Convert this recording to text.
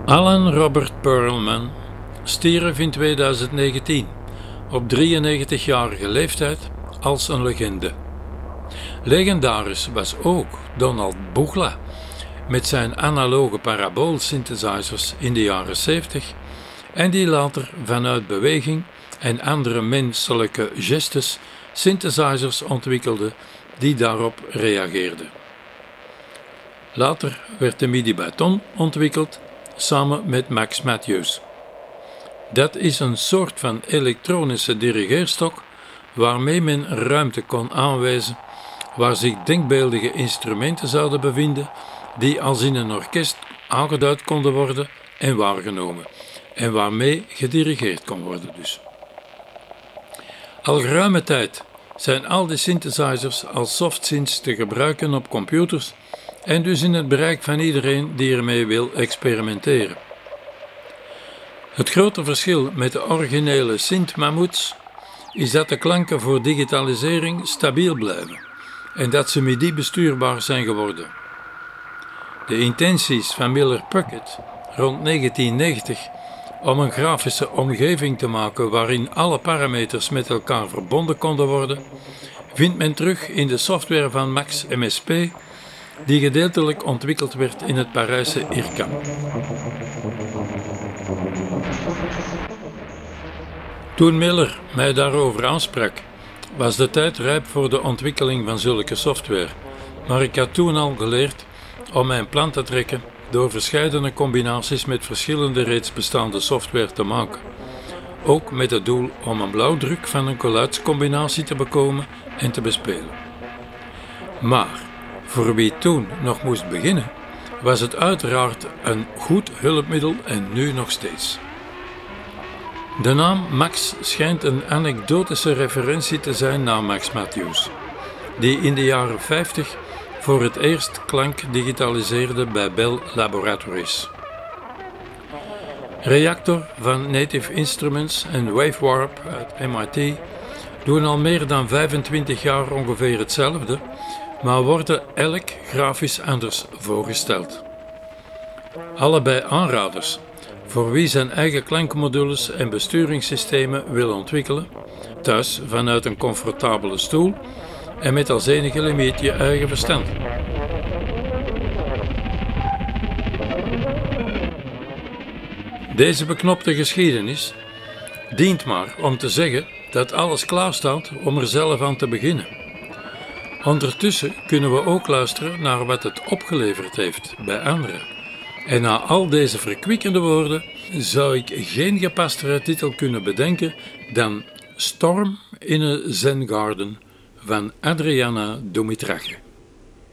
Alan Robert Perelman stierf in 2019 op 93-jarige leeftijd als een legende. Legendarisch was ook Donald Bugla met zijn analoge parabool-synthesizers in de jaren 70 en die later vanuit beweging en andere menselijke gestes synthesizers ontwikkelde die daarop reageerden. Later werd de MIDI-bâton ontwikkeld samen met Max Mathews. Dat is een soort van elektronische dirigeerstok waarmee men ruimte kon aanwijzen waar zich denkbeeldige instrumenten zouden bevinden die als in een orkest aangeduid konden worden en waargenomen en waarmee gedirigeerd kon worden dus. Al geruime tijd zijn al die synthesizers als softsynths te gebruiken op computers en dus in het bereik van iedereen die ermee wil experimenteren. Het grote verschil met de originele synth-mammoets is dat de klanken voor digitalisering stabiel blijven en dat ze MIDI bestuurbaar zijn geworden. De intenties van Miller-Puckett rond 1990 om een grafische omgeving te maken waarin alle parameters met elkaar verbonden konden worden, vindt men terug in de software van Max MSP, die gedeeltelijk ontwikkeld werd in het Parijse IRCAM. Toen Miller mij daarover aansprak, was de tijd rijp voor de ontwikkeling van zulke software, maar ik had toen al geleerd om mijn plan te trekken door verscheidene combinaties met verschillende reeds bestaande software te maken, ook met het doel om een blauwdruk van een geluidscombinatie te bekomen en te bespelen. Maar voor wie toen nog moest beginnen, was het uiteraard een goed hulpmiddel en nu nog steeds. De naam Max schijnt een anekdotische referentie te zijn naar Max Mathews, die in de jaren 50 voor het eerst klank digitaliseerde bij Bell Laboratories. Reactor van Native Instruments en Wavewarp uit MIT doen al meer dan 25 jaar ongeveer hetzelfde, maar worden elk grafisch anders voorgesteld. Allebei aanraders voor wie zijn eigen klankmodules en besturingssystemen wil ontwikkelen, thuis vanuit een comfortabele stoel en met als enige limiet je eigen verstand. Deze beknopte geschiedenis dient maar om te zeggen dat alles klaar staat om er zelf aan te beginnen. Ondertussen kunnen we ook luisteren naar wat het opgeleverd heeft bij anderen. En na al deze verkwikkende woorden zou ik geen gepastere titel kunnen bedenken dan Storm in a Zen Garden van Adriana Dumitrache.